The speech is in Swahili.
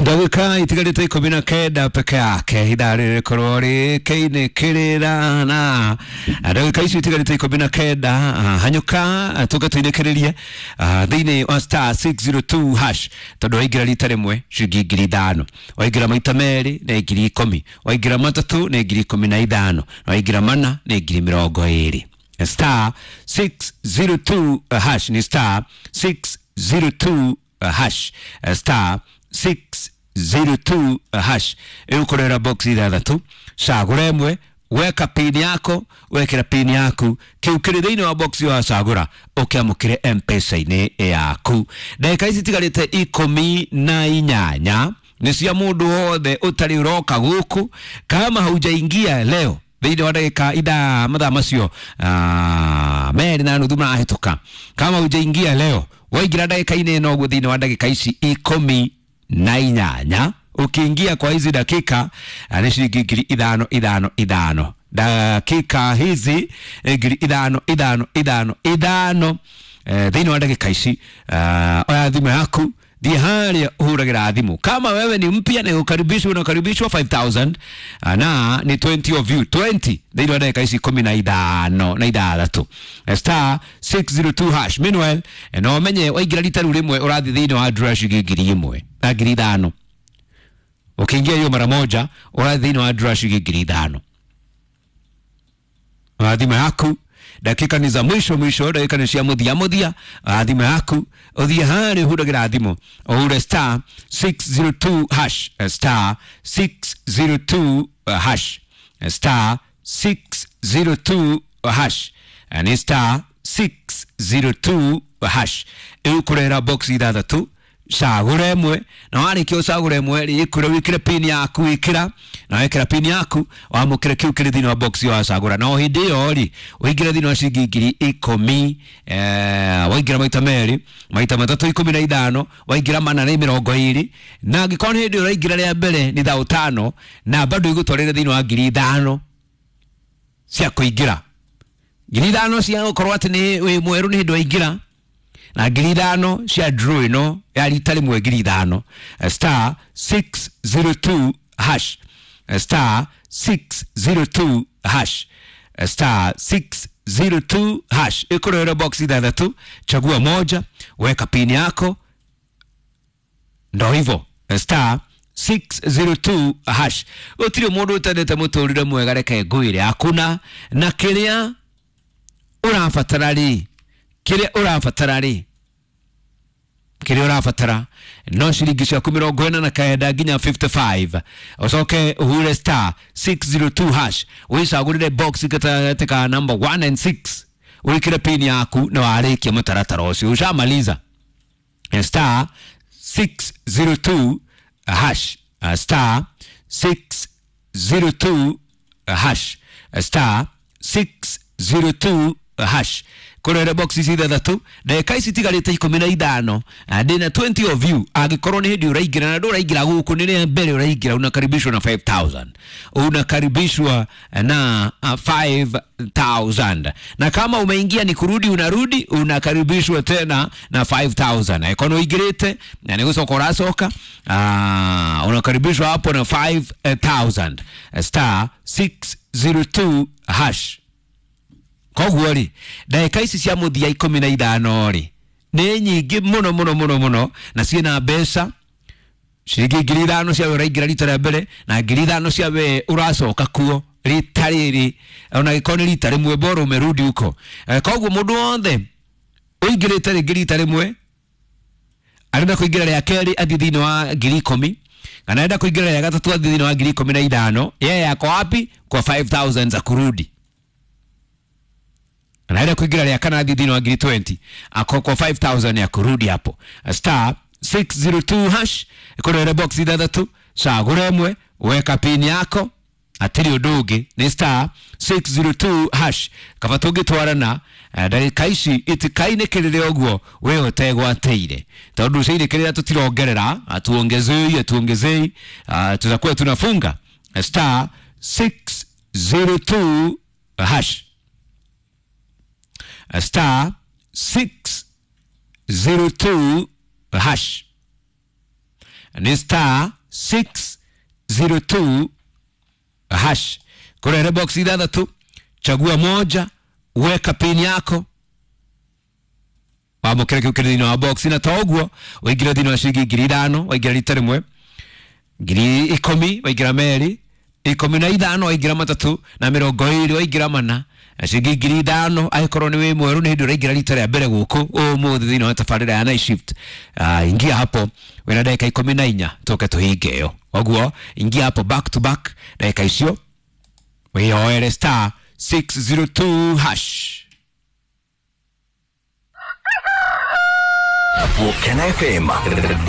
Ndagika itigarite 19 peke yake idari korori keine kirira na ndagika ici itigarite 19 hanyuka tugatuinekereria thini wa star 602 hash tondu waigira rita rimwe ciringi 5,000 waigira maita meri na 10,000 waigira matatu na 15,000 waigira mana na 20,000 star 602 hash ni star 602 hash star 602 hash ukorera box ithathatu cagura imwe weka pin yako wekera pin yaku kiukire thini wa box wa cagura ukiamukire M-Pesa-ini yaku ndagika ici tigarite 18 ni cia mundu wothe utari uroka guku kama haujaingia leo thini wa ndagika ida mathaa macio meri na nuthu marahituka kama haujaingia leo waigira ndagika-ini ino guo thini wa ndagika ici 18 ukiingia kwa hizi dakika ni shilingi 5,000 dakika hizi 5,000 thini wa dakika ici oya thimu yaku thie haria uhuragira thimu kama wewe ni mpya na ukaribishwa 5,000 na ni 20 of you 20 thini wa dakika ici 15 na ithathatu star 602 hash meanwhile no menye waigira rita riu rimwe urathi thini wa address 1,000 na 5,000 ukiingia hiyo mara moja urathi thini wa address 5,000 thima yaku dakika ni za mwisho dakika ni cia muthia thima yaku uthie hari huragira thimu ure star 602 hash star 602 hash star 602 hash and star 602 hash ukurera box ithathatu cagura imwe na warikio cagura imwe ikure wikire pin yaku ikira na wekera pin yaku wamukire kiu kiri thini wa box wa cagura no hindi yo ri wigira thini wa ciringi 10,000 waigira maita meri maita matatu 15 waigira mana na 20 na ngikona hindi uraigira ria mbere ni 5,000 na bado igutwarire thini wa 5,000 cia kuigira 5,000 cia ukorwa ati ni wi mweru ni hindi waigira na 5,000 cia draw ino ya rita rimwe 5,000 star 602 hash star 602 hash star 602 hash ikorera box ithathatu chagua moja weka pin yako ndo hivyo star 602 hash utiri mundu utendete muturire mwega reke ngwire hakuna na kiria urafatara no shilingi cia 40 na kaenda nginya 55 ucoke uhure star 602 hash wicagurire box ikatika number 1 and 6 wikire pin yaku na warikia mutaratara ucio ushamaliza star 602 hash star 602 hash star 602 hash kurere box ici ithathatu ndagika ici tigarite 15 ndina 20 of you agikorwo ni hindi uraigira na nduraigira guku ni mbere uraigira unakaribishwa na 5,000 unakaribishwa na 5,000 na kama umeingia ni kurudi unarudi unakaribishwa tena na 5,000 ikono igirite na nigusoka urasoka unakaribishwa hapo na 5,000 star 602 hash koguo ri ndagika ici cia muthia 15 ri ni nyingi muno na ciina mbeca ciringi 5,000 cia uraigira rita ria mbere na 5,000 cia we uracoka kuo rita riri ona gikoni rita rimwe bora umerudi huko koguo mundu wothe uingirite rita rimwe arenda kuingira ria keri athi thini wa 10,000 kana arenda kuingira ria gatatu athi thini wa 15,000 yeye yako wapi kwa 5,000 za kurudi anaenda kuingira ria kana thini wa 20 ako kwa 5,000 ya kurudi hapo star 602 hash ikorera box ithathatu cagura imwe weka pin yako atiri udungi ni star 602 hash kaba tungitwarana ndagika ici itikainekirire oguo we utegwateire tondu ciinekirira tutirongerera atuongezei tutakuwa tunafunga star 602 hash star 602 hash ni star 602 hash. Kuna box ithathatũ, chagua moja, weka pin yako. Wamukire kiu kiri wa box na toguo, wigira thino ciringi 5,000, wigira rita rimwe 10,000, wigira meri 15, wigira matatu na 20, wigira mana ciringi 5,000. Aikorwo ni we mweru ni hindu wigira rita ria mbere guku umuthi thino wa tafarira ya night shift. Ingia hapo wena dakika 14 toke tuhinge yo. Oguo ingia hapo back to back dakika icio. Wewe star 602 hash. Wakana FM